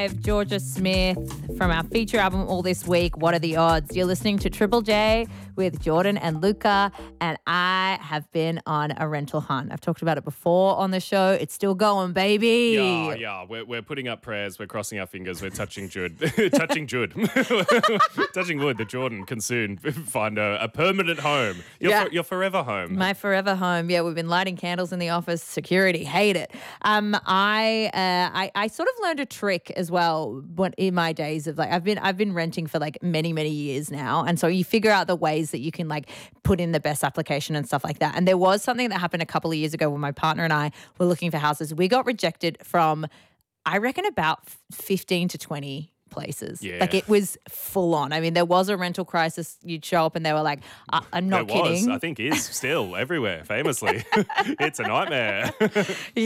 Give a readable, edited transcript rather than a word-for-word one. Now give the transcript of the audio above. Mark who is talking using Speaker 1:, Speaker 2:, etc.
Speaker 1: Georgia Smith from our feature album All This Week, What Are the Odds? You're listening to Triple J with Jordan and Luca, and I have been on a rental hunt. I've talked about it before on the show. It's still going, baby.
Speaker 2: Yeah. We're putting up prayers. We're crossing our fingers. We're touching Jude. touching wood that Jordan can soon find a permanent home. Your forever home.
Speaker 1: My forever home. Yeah, we've been lighting candles in the office. Security, hate it. I sort of learned a trick as well in my days of I've been renting for many years now, and so you figure out the ways that you can put in the best application and stuff like that. And there was something that happened a couple of years ago when my partner and I were looking for houses. We got rejected from, I reckon, about 15 to 20 places.
Speaker 2: Yeah.
Speaker 1: It was full on. I mean, there was a rental crisis. You'd show up and they were like, I'm not kidding.
Speaker 2: I think is still everywhere, famously. It's a nightmare.